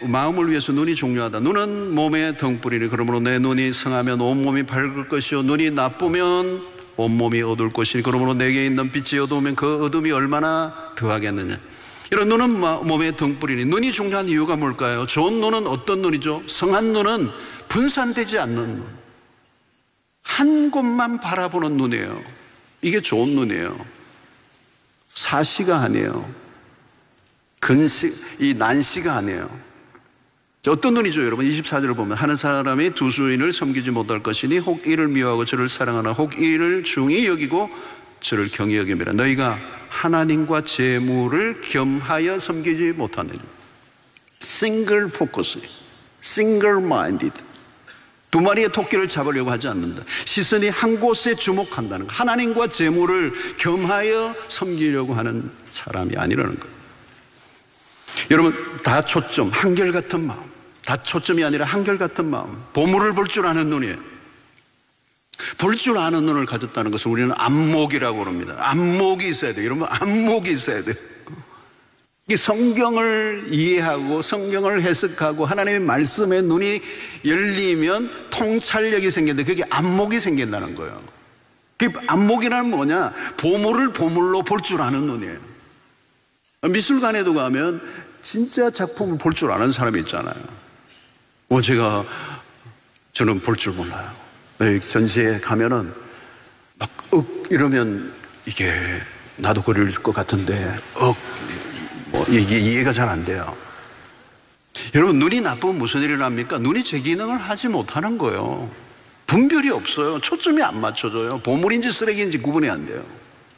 마음을 위해서 눈이 중요하다. 눈은 몸의 등불이니 그러므로 내 눈이 성하면 온몸이 밝을 것이요 눈이 나쁘면 온몸이 어두울 것이니 그러므로 내게 있는 빛이 어두우면 그 어둠이 얼마나 더하겠느냐. 이런 눈은 몸의 등불이니 눈이 중요한 이유가 뭘까요? 좋은 눈은 어떤 눈이죠? 성한 눈은 분산되지 않는 눈, 한 곳만 바라보는 눈이에요. 이게 좋은 눈이에요. 사시가 아니에요. 이 난시가 아니에요. 어떤 눈이죠 여러분? 24절을 보면 하는 사람이 두 주인을 섬기지 못할 것이니 혹 이를 미워하고 저를 사랑하나 혹 이를 중히 여기고 저를 경히 여김이라. 너희가 하나님과 재물을 겸하여 섬기지 못하느니. Single focus, single minded. 두 마리의 토끼를 잡으려고 하지 않는다. 시선이 한 곳에 주목한다는 것. 하나님과 재물을 겸하여 섬기려고 하는 사람이 아니라는 것. 여러분, 다 초점, 한결같은 마음. 다 초점이 아니라 한결같은 마음. 보물을 볼 줄 아는 눈이에요. 볼 줄 아는 눈을 가졌다는 것을 우리는 안목이라고 합니다. 안목이 있어야 돼요. 여러분, 안목이 있어야 돼요. 성경을 이해하고 성경을 해석하고 하나님의 말씀에 눈이 열리면 통찰력이 생기는데 그게 안목이 생긴다는 거예요. 그 안목이란 뭐냐? 보물을 보물로 볼 줄 아는 눈이에요. 미술관에도 가면 진짜 작품을 볼 줄 아는 사람이 있잖아요. 저는 볼 줄 몰라요. 전시회 가면은 막 이러면 이게 나도 그릴 것 같은데 이게 이해가 잘 안 돼요. 여러분, 눈이 나쁘면 무슨 일이 납니까? 눈이 제 기능을 하지 못하는 거예요. 분별이 없어요. 초점이 안 맞춰져요. 보물인지 쓰레기인지 구분이 안 돼요.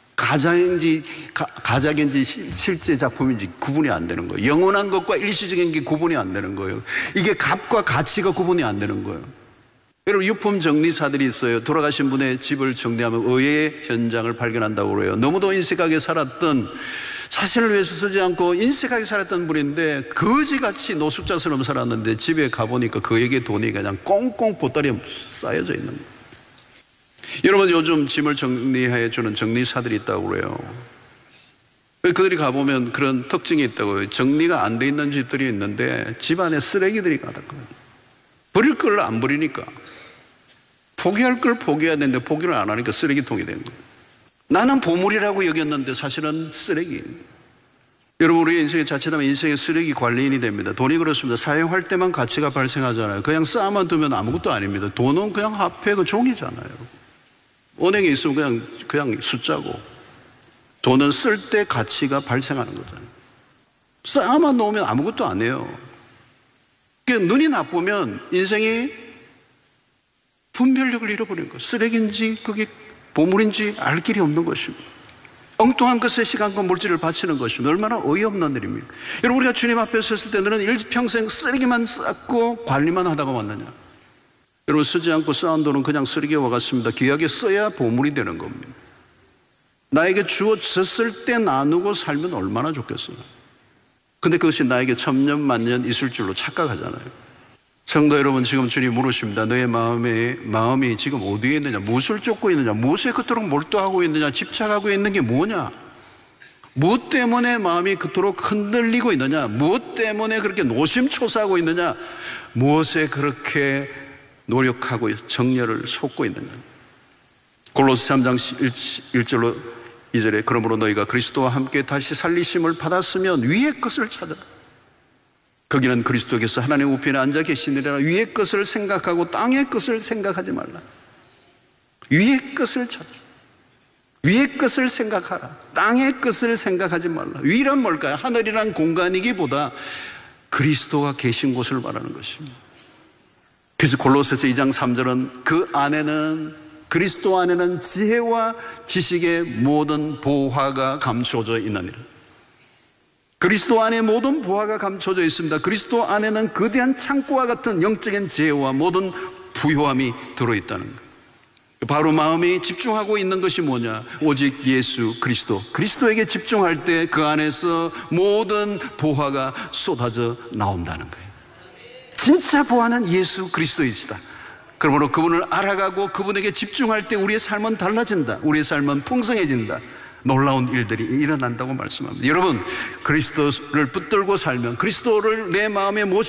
가작인지 실제 작품인지 구분이 안 되는 거예요. 영원한 것과 일시적인 게 구분이 안 되는 거예요. 이게 값과 가치가 구분이 안 되는 거예요. 여러분, 유품 정리사들이 있어요. 돌아가신 분의 집을 정리하면 의외의 현장을 발견한다고 그래요. 너무도 인색하게 살았던, 자신을 위해서 쓰지 않고 인색하게 살았던 분인데 거지같이 노숙자처럼 살았는데 집에 가보니까 그에게 돈이 그냥 꽁꽁 보따리에 쌓여져 있는 거예요. 여러분, 요즘 짐을 정리해 주는 정리사들이 있다고 그래요. 그들이 가보면 그런 특징이 있다고요. 정리가 안 돼 있는 집들이 있는데 집 안에 쓰레기들이 가득해요. 버릴 걸 안 버리니까. 포기할 걸 포기해야 되는데 포기를 안 하니까 쓰레기통이 된 거예요. 나는 보물이라고 여겼는데 사실은 쓰레기. 여러분, 우리 인생의 자칫하면 인생의 쓰레기 관리인이 됩니다. 돈이 그렇습니다. 사용할 때만 가치가 발생하잖아요. 그냥 쌓아만 두면 아무것도 아닙니다. 돈은 그냥 화폐 그 종이잖아요. 은행에 있으면 그냥 숫자고, 돈은 쓸 때 가치가 발생하는 거잖아요. 쌓아만 놓으면 아무것도 안 해요. 그러니까 눈이 나쁘면 인생이 분별력을 잃어버리는 거예요. 쓰레기인지 그게 보물인지 알 길이 없는 것입니다. 엉뚱한 것에 시간과 물질을 바치는 것입니다. 얼마나 어이없는 일입니까? 여러분, 우리가 주님 앞에 섰을 때 너는 일평생 쓰레기만 쌓고 관리만 하다가 왔느냐? 여러분, 쓰지 않고 쌓은 돈은 그냥 쓰레기와 같습니다. 귀하게 써야 보물이 되는 겁니다. 나에게 주어졌을 때 나누고 살면 얼마나 좋겠어요. 근데 그것이 나에게 천년 만년 있을 줄로 착각하잖아요. 성도 여러분, 지금 주님 물으십니다. 너의 마음이 지금 어디에 있느냐? 무엇을 쫓고 있느냐? 무엇에 그토록 몰두하고 있느냐? 집착하고 있는 게 뭐냐? 무엇 때문에 마음이 그토록 흔들리고 있느냐? 무엇 때문에 그렇게 노심초사하고 있느냐? 무엇에 그렇게 노력하고 정열을 쏟고 있느냐? 골로새 3장 1절로 2절에 그러므로 너희가 그리스도와 함께 다시 살리심을 받았으면 위의 것을 찾아. 거기는 그리스도께서 하나님 우편에 앉아 계시느라 위의 것을 생각하고 땅의 것을 생각하지 말라. 위의 것을 찾아. 위의 것을 생각하라. 땅의 것을 생각하지 말라. 위란 뭘까요? 하늘이란 공간이기보다 그리스도가 계신 곳을 말하는 것입니다. 그래서 골로새서 2장 3절은 그리스도 안에는 지혜와 지식의 모든 보화가 감춰져 있느니라. 그리스도 안에 모든 보화가 감춰져 있습니다. 그리스도 안에는 거대한 창고와 같은 영적인 지혜와 모든 부요함이 들어있다는 거예요. 바로 마음이 집중하고 있는 것이 뭐냐? 오직 예수 그리스도에게 집중할 때 그 안에서 모든 보화가 쏟아져 나온다는 거예요. 진짜 보화는 예수 그리스도이시다. 그러므로 그분을 알아가고 그분에게 집중할 때 우리의 삶은 달라진다. 우리의 삶은 풍성해진다. 놀라운 일들이 일어난다고 말씀합니다. 여러분, 그리스도를 붙들고 살면, 그리스도를 내 마음에 모시고